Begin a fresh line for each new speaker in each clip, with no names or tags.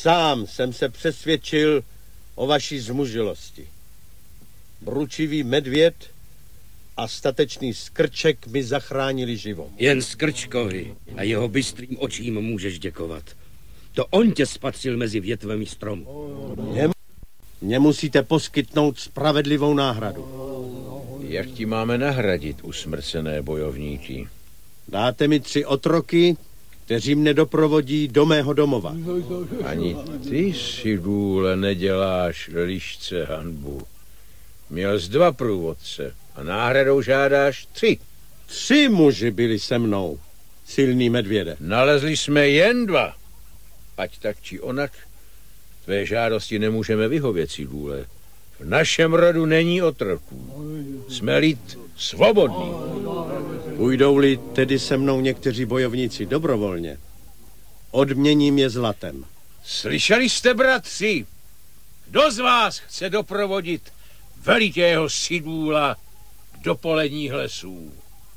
sám jsem se přesvědčil o vaší zmužilosti. Bručivý medvěd a statečný Skrček mi zachránili život.
Jen Skrčkovi a jeho bystrým očím můžeš děkovat. To on tě spatřil mezi větvemi stromu.
Mně musíte poskytnout spravedlivou náhradu.
Jak ti máme nahradit, usmrcené bojovníky?
Dáte mi 3 otroky, kteří mne doprovodí do mého domova.
Ani ty, Sidůle, neděláš lišce hanbu. Měl jsi 2 průvodce a náhradou žádáš 3.
3 muži byli se mnou, silný medvěde.
Nalezli jsme jen 2. Ať tak či onak, tvé žádosti nemůžeme vyhovět, Sidůle. V našem rodu není otroků. Jsme lid svobodný.
Půjdou-li tedy se mnou někteří bojovníci dobrovolně, odměním je zlatem.
Slyšeli jste, bratři? Kdo z vás chce doprovodit velikého Sidůla do poledních lesů?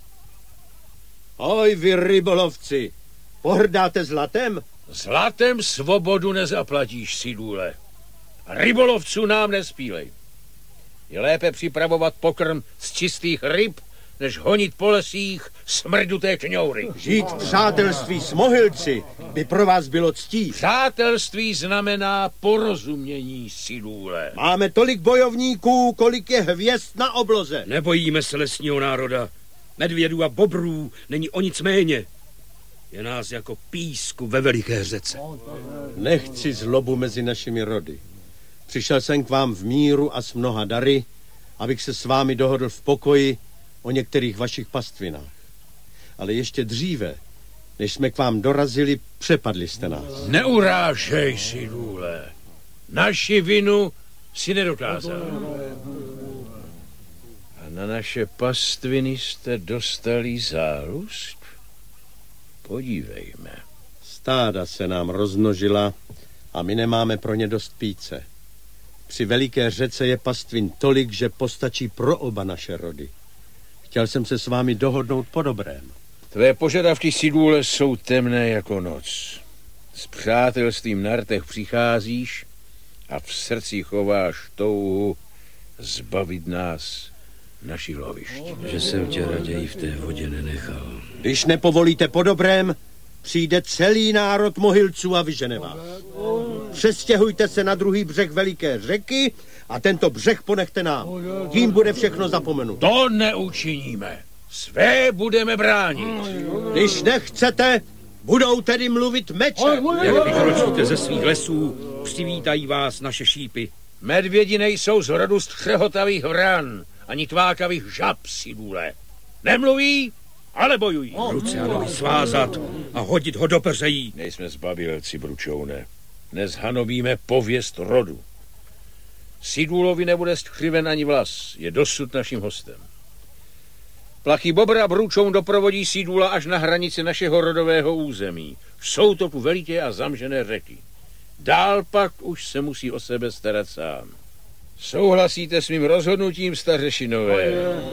Oj, vy rybolovci, pohrdáte zlatem?
Zlatem svobodu nezaplatíš, Sidůle. Rybolovců nám nespílej. Je lépe připravovat pokrm z čistých ryb, než honit po lesích smrduté kňoury.
Žít v přátelství s mohylci by pro vás bylo ctí.
Přátelství znamená porozumění, Sidůle.
Máme tolik bojovníků, kolik je hvězd na obloze.
Nebojíme se lesního národa. Medvědů a bobrů není o nic méně. Je nás jako písku ve veliké řece.
Nechci zlobu mezi našimi rody. Přišel jsem k vám v míru a s mnoha dary, abych se s vámi dohodl v pokoji o některých vašich pastvinách. Ale ještě dříve, než jsme k vám dorazili, přepadli jste nás.
Neurážej, Sidůle. Naši vinu si nedokázal. A na naše pastviny jste dostali záluzk? Podívejme.
Stáda se nám rozmnožila a my nemáme pro ně dost píce. Při veliké řece je pastvin tolik, že postačí pro oba naše rody. Chtěl jsem se s vámi dohodnout po dobrém.
Tvé požadavky, Sidůle, jsou temné jako noc. S přátelstvím na rtech přicházíš a v srdci chováš touhu zbavit nás našich lovišť.
Že jsem tě raději v té vodě nenechal.
Když nepovolíte po dobrém, přijde celý národ mohylců a vyžene vás. Přestěhujte se na druhý břeh veliké řeky a tento břeh ponechte nám. Tím bude všechno zapomenuto.
To neučiníme. Své budeme bránit.
Když nechcete, budou tedy mluvit meče.
Jak vykročíte ze svých lesů, přivítají vás naše šípy.
Medvědi nejsou z rodu střehotavých vran, ani tvákavých žab, Sidůle. Nemluví, ale bojují.
Lucianovi svázat a hodit ho do peřejí.
Nejsme zbabělci, Bručoune. Nezhanovíme pověst rodu. Sidůlovi nebude skřiven ani vlas, je dosud naším hostem. Plachý Bobr a Bručoun doprovodí Sidůla až na hranici našeho rodového území. V soutoku veliké a zamžené řeky. Dál pak už se musí o sebe starat sám. Souhlasíte s mým rozhodnutím, stařešinové?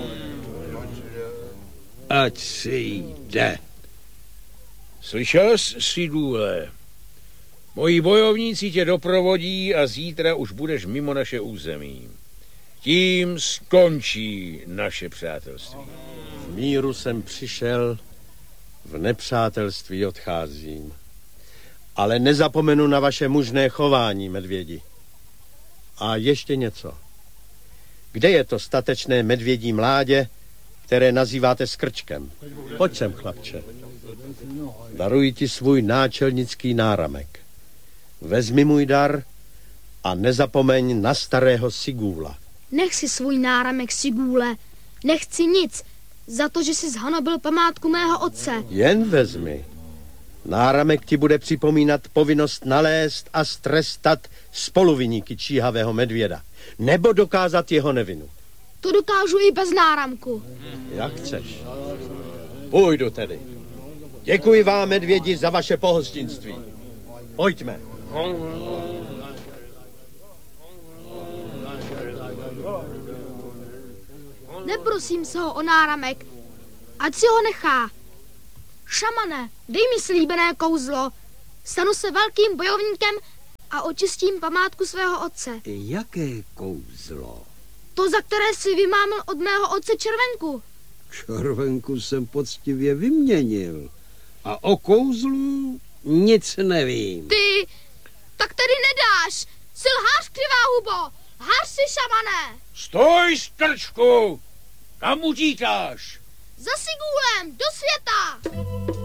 Ať si jde.
Slyšel jsi, Sidůle? Moji bojovníci tě doprovodí a zítra už budeš mimo naše území. Tím skončí naše přátelství.
V míru jsem přišel, v nepřátelství odcházím. Ale nezapomenu na vaše mužné chování, medvědi. A ještě něco. Kde je to statečné medvědí mládě, které nazýváte Skrčkem? Pojď sem, chlapče. Daruji ti svůj náčelnický náramek. Vezmi můj dar a nezapomeň na starého Sigúla.
Nech si svůj náramek, Sigúle. Nechci nic, za to, že jsi zhanobil památku mého otce.
Jen vezmi. Náramek ti bude připomínat povinnost nalézt a strestat spoluviníky číhavého medvěda, nebo dokázat jeho nevinu.
To dokážu i bez náramku.
Jak chceš. Půjdu tedy. Děkuji vám, medvědi, za vaše pohostinství. Pojďme.
Neprosím se ho o náramek, ať si ho nechá. Šamane, dej mi slíbené kouzlo. Stanu se velkým bojovníkem a očistím památku svého otce.
Jaké kouzlo?
To, za které si vymámil od mého otce červenku.
Červenku jsem poctivě vyměnil. A o kouzlu nic nevím.
Ty, tak tedy nedáš. Jsi lhář, křivá hubo. Lhář si, šamané.
Stoj, strčku! Kam utíkáš?
Za Sigúlem, do světa.